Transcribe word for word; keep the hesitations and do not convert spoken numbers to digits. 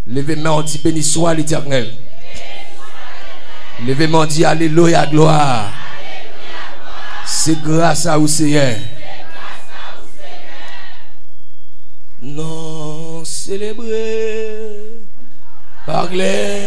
Levez-moi, on dit béni soit l'Éternel. Levez-moi, on dit alléluia, gloire. C'est grâce à vous, Seigneur. Non, célébrer, parler.